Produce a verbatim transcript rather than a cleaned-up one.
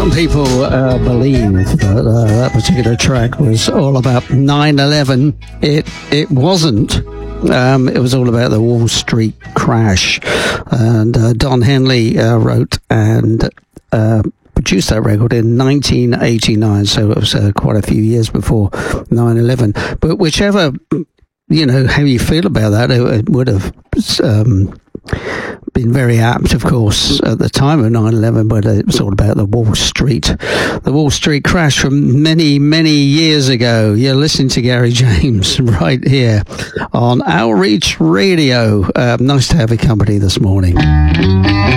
Some people uh, believe that uh, that particular track was all about nine eleven. It it wasn't. Um, it was all about the Wall Street crash. And uh, Don Henley uh, wrote and uh, produced that record in nineteen eighty-nine, so it was uh, quite a few years before nine eleven. But whichever, you know, how you feel about that, it, it would have um, been very apt, of course, at the time of nine eleven, but it was all about the Wall Street, the Wall Street crash from many, many years ago. You're listening to Gary James right here on Outreach Radio. Uh, nice to have your company this morning.